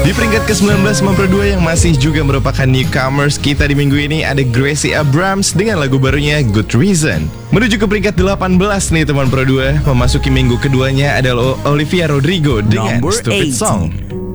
Di peringkat ke-19 teman Pro 2 yang masih juga merupakan newcomers kita di minggu ini ada Gracie Abrams dengan lagu barunya Good Reason. Menuju ke peringkat 18 nih teman Pro 2, memasuki minggu keduanya adalah Olivia Rodrigo dengan Number Stupid 18. Song.